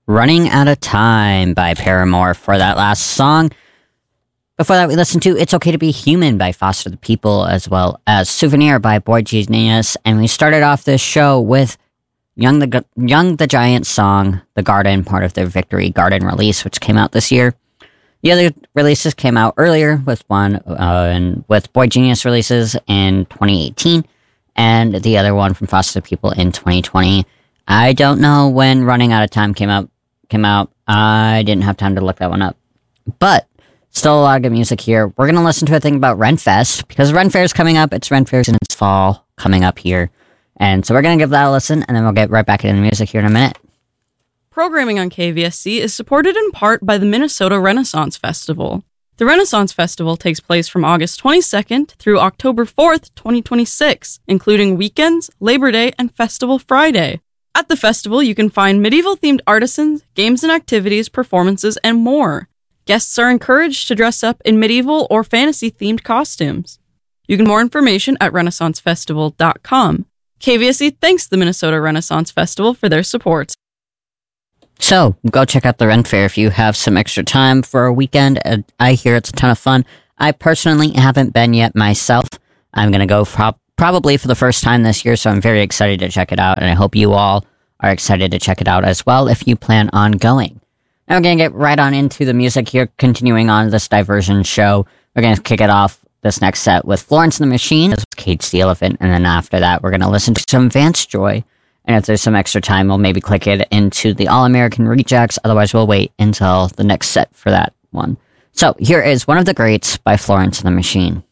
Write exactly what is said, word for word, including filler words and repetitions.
Running Out of Time by Paramore for that last song. Before that, we listened to It's Okay to Be Human by Foster the People, as well as Souvenir by Boy Genius. And we started off this show with Young the, Young the Giant's song, The Garden, part of their Victory Garden release, which came out this year. The other releases came out earlier, with one uh, and with Boy Genius releases in twenty eighteen, and the other one from Foster the People in twenty twenty. I don't know when Running Out of Time came out. Came out. I didn't have time to look that one up, but still a lot of good music here. We're gonna listen to a thing about Renfest because Ren Fair is coming up. It's Ren Fair's in its fall coming up here, and so we're gonna give that a listen, and then we'll get right back into the music here in a minute. Programming on K V S C is supported in part by the Minnesota Renaissance Festival. The Renaissance Festival takes place from August twenty-second through October fourth, twenty twenty-six, including weekends, Labor Day, and Festival Friday. At the festival, you can find medieval-themed artisans, games and activities, performances, and more. Guests are encouraged to dress up in medieval or fantasy-themed costumes. You can get more information at renaissance festival dot com. K V S C thanks the Minnesota Renaissance Festival for their support. So, go check out the Ren Fair if you have some extra time for a weekend. Uh, I hear it's a ton of fun. I personally haven't been yet myself. I'm going to go pro- probably for the first time this year, so I'm very excited to check it out, and I hope you all are excited to check it out as well if you plan on going. Now we're going to get right on into the music here, continuing on this diversion show. We're going to kick it off this next set with Florence and the Machine, as Cage the Elephant, and then after that we're going to listen to some Vance Joy. And if there's some extra time, we'll maybe click it into the All-American Rejects. Otherwise, we'll wait until the next set for that one. So here is One of the Greats by Florence and the Machine.